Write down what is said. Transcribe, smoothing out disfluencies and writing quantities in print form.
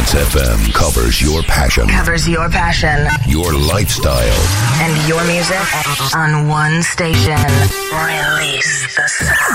Trance FM covers your passion. Your lifestyle. And your music on one station. Release the sound.